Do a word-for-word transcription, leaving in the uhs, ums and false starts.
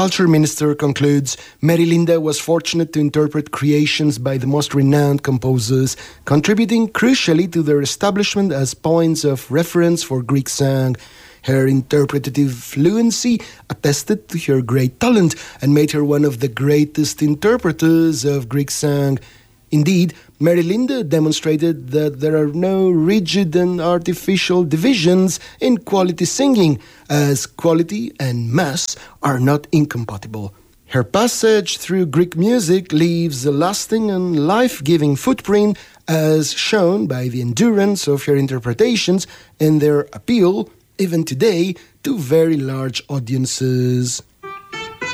Culture Minister concludes, Mary Linda was fortunate to interpret creations by the most renowned composers, contributing crucially to their establishment as points of reference for Greek song. Her interpretative fluency attested to her great talent and made her one of the greatest interpreters of Greek song. Indeed, Mary Linda demonstrated that there are no rigid and artificial divisions in quality singing, as quality and mass are not incompatible. Her passage through Greek music leaves a lasting and life-giving footprint, as shown by the endurance of her interpretations and their appeal, even today, to very large audiences.